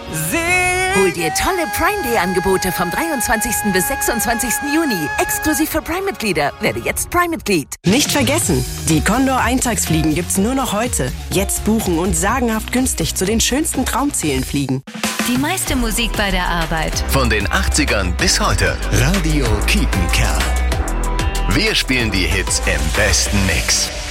Hol dir tolle Prime Day Angebote vom 23. bis 26. Juni. Exklusiv für Prime-Mitglieder. Werde jetzt Prime-Mitglied. Nicht vergessen, die Condor Eintagsfliegen gibt's nur noch heute. Jetzt buchen und sagenhaft günstig zu den schönsten Traumzielen fliegen. Die meiste Musik bei der Arbeit. Von den 80ern bis heute. Radio Kiepenkerl. Wir spielen die Hits im besten Mix.